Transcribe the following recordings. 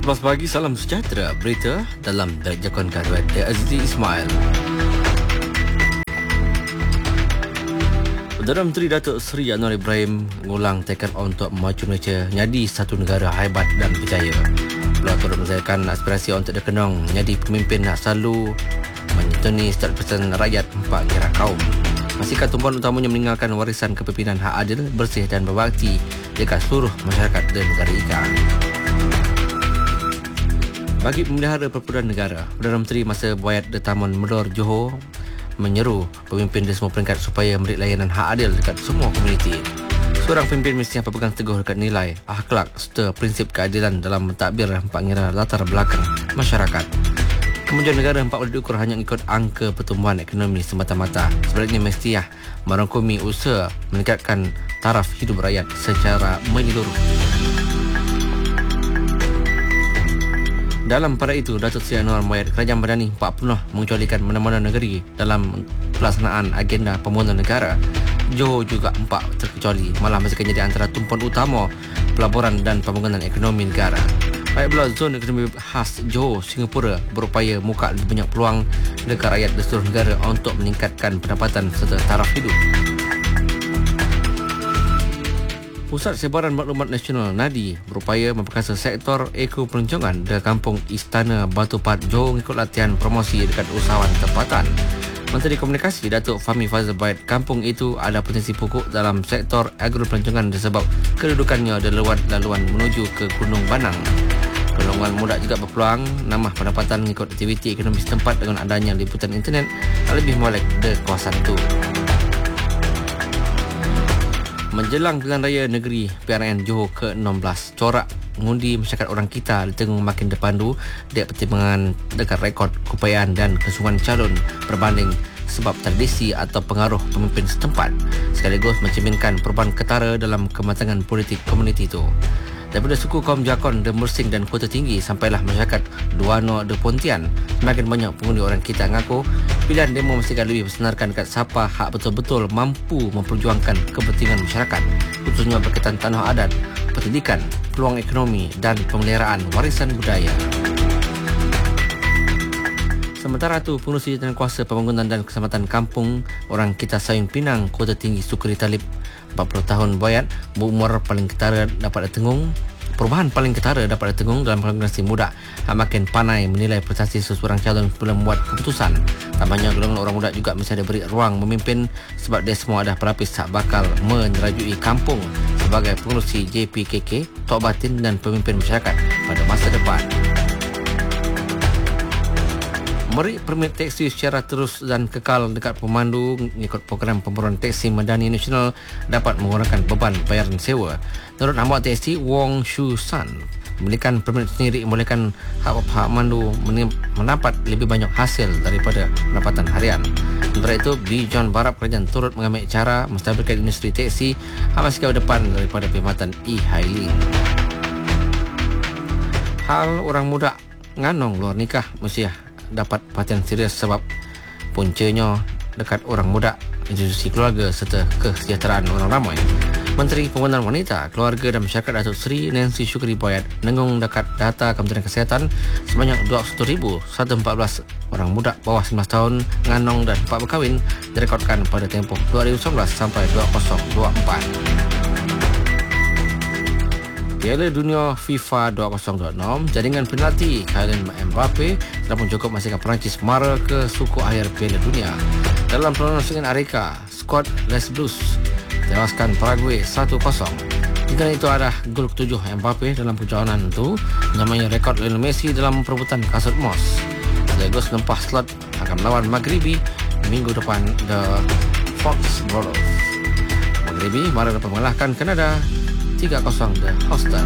11 pagi, salam sejahtera. Berita dalam Jakon Karuat Azli Ismail. Perdana Menteri Datuk Seri Anwar Ibrahim mengulang tekad untuk memacu Malaysia menjadi satu negara hebat dan berjaya. Beliau turut menzayakan aspirasi untuk dikenang menjadi pemimpin yang selalu menyetujui setiap pesan rakyat empat kira kaum. Masihkah tumpuan utamanya meninggalkan warisan kepimpinan hak adil, bersih dan berbakti dekat seluruh masyarakat dan negara ika. Bagi pemelihara perpuluhan negara, Perdana Menteri masa buayat di Taman Medor Johor menyeru pemimpin di semua peringkat supaya memberi layanan hak adil dekat semua komuniti. Seorang pemimpin mestinya berpegang teguh dekat nilai, akhlak serta prinsip keadilan dalam mentadbir pengira latar belakang masyarakat. Kemajuan negara empat boleh diukur hanya ikut angka pertumbuhan ekonomi semata-mata. Sebaliknya mestinya merangkumi usaha meningkatkan taraf hidup rakyat secara menyeluruh. Dalam pada itu, Datuk Seri Anwar Moyat Kerajaan Madani tak pernah mengecualikan mana-mana negeri dalam pelaksanaan agenda pembangunan negara. Johor juga empat terkecuali, malah masih akan jadi antara tumpuan utama pelaburan dan pembangunan ekonomi negara. Baik pula zon ekonomi khas Johor, Singapura berupaya buka lebih banyak peluang dekat rakyat di seluruh negara untuk meningkatkan pendapatan serta taraf hidup. Pusat Sebaran Maklumat Nasional NADI berupaya memperkasa sektor ekopelancongan di Kampung Istana Batu Pahat Johor mengikut latihan promosi dekat usahawan tempatan. Menteri Komunikasi Datuk Fahmi Fadzal Bait, kampung itu ada potensi pokok dalam sektor agropelancongan disebab kedudukannya di lewat laluan menuju ke Gunung Banang. Golongan muda juga berpeluang nambah pendapatan mengikut aktiviti ekonomi setempat dengan adanya liputan internet lebih molek di kawasan itu. Menjelang Pilihan Raya Negeri PRN Johor ke-16, corak mengundi masyarakat orang kita di tengah makin depandu dari pertimbangan dekat rekod keupayaan dan kesungguhan calon berbanding sebab tradisi atau pengaruh pemimpin setempat, sekaligus mencerminkan perubahan ketara dalam kematangan politik komuniti itu. Daripada suku kaum Jakon de Mersing dan Kota Tinggi sampailah masyarakat Duano de Pontian, semakin banyak pengundi orang kita mengaku pilihan demo mesti akan lebih bersenarkan dekat siapa hak betul-betul mampu memperjuangkan kepentingan masyarakat, khususnya berkaitan tanah adat, pendidikan, peluang ekonomi dan pemeliharaan warisan budaya. Sementara itu, Pengerusi Jawatankuasa Pembangunan dan Keselamatan Kampung Orang Kita Sayun Pinang, Kota Tinggi Sukri Talib, 40 tahun buayat, berumur paling ketara dapat ditengung. Perubahan paling ketara dapat ditengung dalam generasi muda yang makin pandai menilai prestasi seseorang calon sebelum membuat keputusan. Tambahnya, golongan orang muda juga mesti diberi ruang memimpin sebab dia semua adalah pelapis tak bakal menyerajui kampung sebagai pengerusi JPKK, tok batin dan pemimpin masyarakat pada masa depan. Memberi permit teksi secara terus dan kekal dekat pemandu mengikut program pembaruan teksi Madani Nasional dapat mengurangkan beban bayaran sewa. Menurut Ahmad Teksi Wong Shu San, memberikan permit sendiri membolehkan hak pemandu mendapat lebih banyak hasil daripada pendapatan harian. Sementara itu, Bi John Barab Kerajaan turut mengambil cara menstabilkan industri teksi masih ke depan daripada perkhidmatan e-hailing. Hal orang muda nganong luar nikah mesti dapat perhatian serius sebab puncanya dekat orang muda, institusi keluarga serta kesejahteraan orang ramai. Menteri Pembangunan Wanita, Keluarga dan Masyarakat Datuk Seri Nancy Shukri Boyat nengung dekat data Kementerian Kesihatan sebanyak 21,114 orang muda bawah 19 tahun nganong dan empat berkahwin direkodkan pada tempoh 2019 sampai 2024. Piala Dunia FIFA 2026, jaringan penalti Kylian Mbappe telah pun cukup memastikan Perancis mara ke suku akhir Piala Dunia. Dalam perlawanan dengan Amerika, skuad Les Blues tewaskan Paraguay 1-0. Jika itu adalah gol ke-7 Mbappe dalam perjalanan itu, menyamai rekod Lionel Messi dalam perebutan kasut emas. Sekaligus lempah slot akan melawan Maghribi minggu depan The Fox Brothers. Maghribi mara dapat mengalahkan Kanada 3-0 di Houston.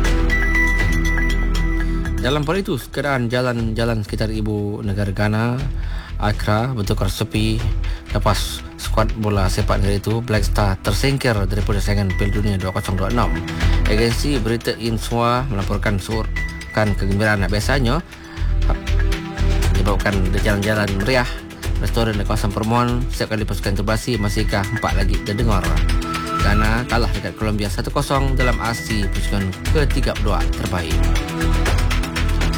Dalam pada itu, keadaan jalan-jalan sekitar ibu negara Ghana, Accra, bertukar sepi lepas skuad bola sepak negara itu Black Star tersingkir daripada saingan Piala Dunia 2026. Agensi berita Insua melaporkan surukan kegembiraan biasanya menyebabkan jalan-jalan meriah restoran di kawasan Permohonan setiap kali pasukan terbasi masihkah empat lagi terdengar. Ghana kalah dekat Colombia 1-0 dalam aksi pusingan ke-32 terbaik.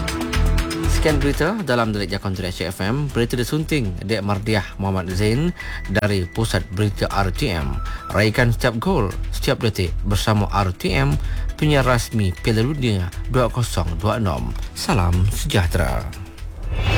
Sekian berita dalam Delik Jakon Delik FM. Berita disunting Dek Mardiah Muhammad Zain dari Pusat Berita RTM. Raikan setiap gol, setiap detik bersama RTM, penyiar rasmi Piala Dunia 2026. Salam sejahtera.